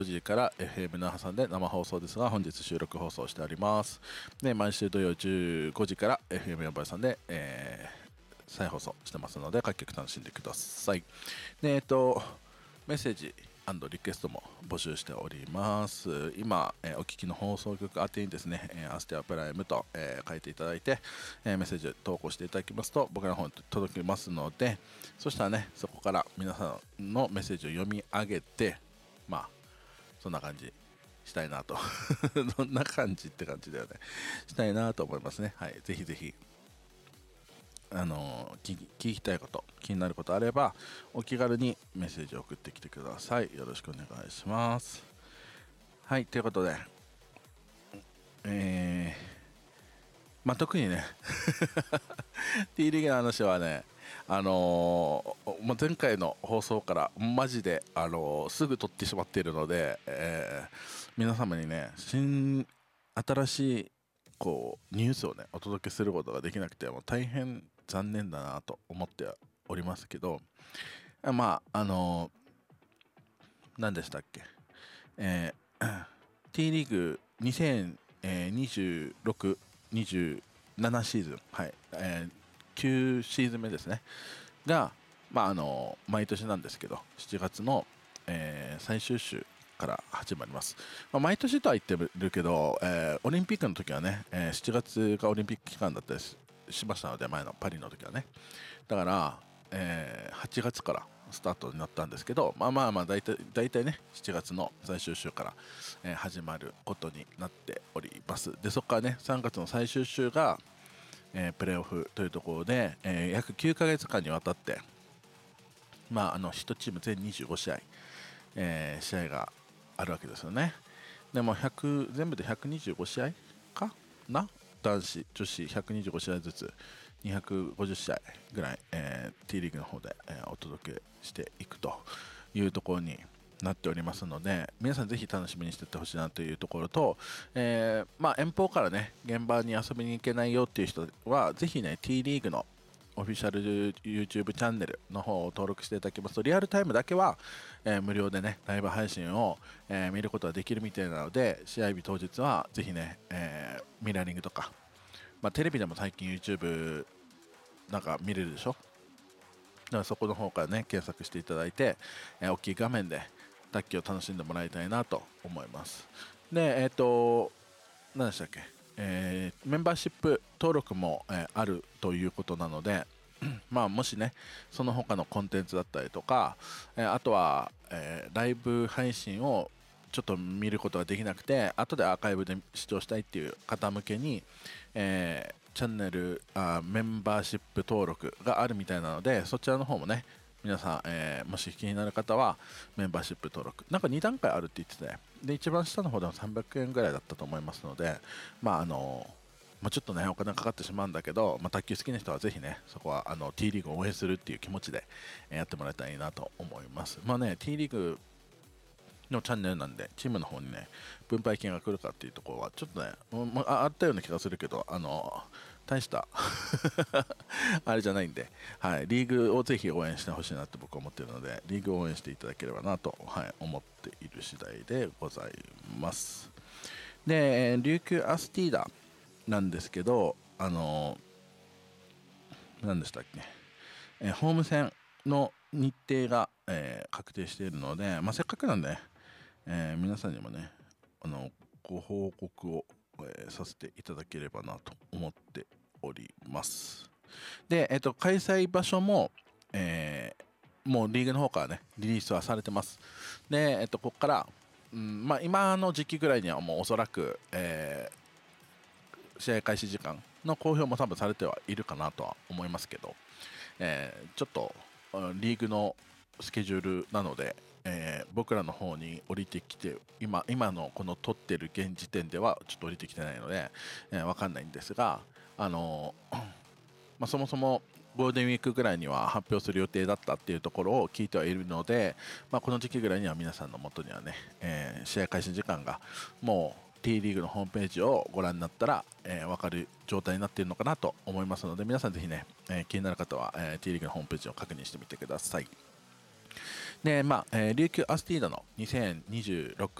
5時から FM 那覇さんで生放送ですが、本日収録放送しております。で、毎週土曜15時から FM やばいさんで、再放送してますので、各曲楽しんでください。で、メッセージリクエストも募集しております。今、お聞きの放送局宛てにですね、アステアプライムと、書いていただいて、メッセージ投稿していただきますと僕らの方に届きますので、そしたらね、そこから皆さんのメッセージを読み上げて、そんな感じしたいなとどんな感じって感じだよね、したいなと思いますね。はい、ぜひぜひ聞きたいこと、気になることあればお気軽にメッセージを送ってきてください。よろしくお願いします。はい、ということで特にねT リーグの話はね、前回の放送からマジで、すぐ撮ってしまっているので、皆様にね新しいニュースをねお届けすることができなくて、もう大変残念だなと思っておりますけど、何でしたっけ、T リーグ2026、27シーズン、はい、9シーズン目ですねが、毎年なんですけど7月の、最終週から始まります。毎年とは言ってるけど、オリンピックの時はね、7月がオリンピック期間だったりしましたので、前のパリの時はね、だから、8月からスタートになったんですけど、大体ね7月の最終週から、始まることになっております。でそこからね3月の最終週が、プレーオフというところで、約9ヶ月間にわたって、1チーム全25試合、試合があるわけですよね。でも全部で125試合かな、男子女子125試合ずつ250試合ぐらい、T リーグの方で、お届けしていくというところになっておりますので、皆さんぜひ楽しみにしていってほしいなというところと、遠方からね現場に遊びに行けないよっていう人はぜひね T リーグのオフィシャル YouTube チャンネルの方を登録していただきますと、リアルタイムだけは、無料でねライブ配信を、見ることができるみたいなので、試合日当日はぜひね、ミラーリングとか、テレビでも最近 YouTube なんか見れるでしょ。だからそこの方からね検索していただいて、大きい画面で卓球を楽しんでもらいたいなと思います。で何でしたっけ、メンバーシップ登録も、あるということなのでもしねその他のコンテンツだったりとか、あとは、ライブ配信をちょっと見ることができなくて後でアーカイブで視聴したいっていう方向けに、チャンネルメンバーシップ登録があるみたいなので、そちらの方もね皆さん、もし気になる方はメンバーシップ登録なんか2段階あるって言ってて、で一番下の方でも300円ぐらいだったと思いますので、ちょっとねお金かかってしまうんだけど、卓球好きな人はぜひねそこはT リーグを応援するっていう気持ちで、やってもらいたいなと思います。T リーグのチャンネルなんでチームの方にね分配金が来るかっていうところはちょっとね、あったような気がするけど大したあれじゃないんで、はい、リーグをぜひ応援してほしいなって僕は思っているので、リーグを応援していただければなと、思っている次第でございます。で琉球アスティーダなんですけど、何でしたっけ、ホーム戦の日程が、確定しているので、せっかくなんでね、皆さんにもねご報告を、させていただければなと思っております。で、開催場所も、もうリーグの方からねリリースはされてます。で、ここから、今の時期ぐらいにはもうおそらく、試合開始時間の公表も多分されてはいるかなとは思いますけど、ちょっとリーグのスケジュールなので、僕らの方に降りてきて今のこの撮ってる現時点ではちょっと降りてきてないので、分かんないんですが、そもそもゴールデンウィークぐらいには発表する予定だったっていうところを聞いてはいるので、この時期ぐらいには皆さんの元にはね、試合開始時間がもうT リーグのホームページをご覧になったら、分かる状態になっているのかなと思いますので、皆さんぜひね、気になる方は、T リーグのホームページを確認してみてください。 で、まあ琉球アスティードの2026